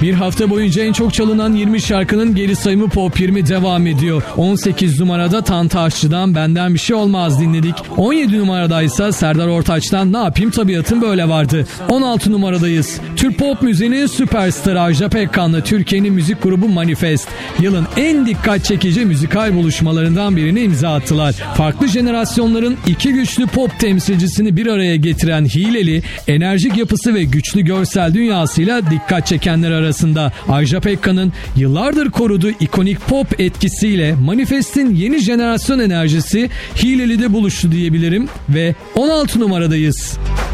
Bir hafta boyunca en çok çalınan 20 şarkının geri sayımı Pop 20 devam ediyor. 18 numarada Tanta Aşçı'dan Benden Bir Şey Olmaz dinledik. 17 numaradaysa Serdar Ortaç'tan Ne Yapayım Tabiatım Böyle vardı. 16 numaradayız. Türk pop müziğinin süperstarı Ajda Pekkan'la Türkiye'nin müzik grubu Manifest yılın en dikkat çekici müzikal buluşmalarından birini imza attılar. Farklı jenerasyonların iki güçlü pop temsilcisini bir araya getiren Hileli, enerjik yapısı ve güçlü görsel dünyasıyla dikkat çekenler arasında. Ajda Pekkan'ın yıllardır koruduğu ikonik pop etkisiyle Manifest'in yeni jenerasyon enerjisi Hileli'de buluştu diyebilirim ve 16 numaradayız.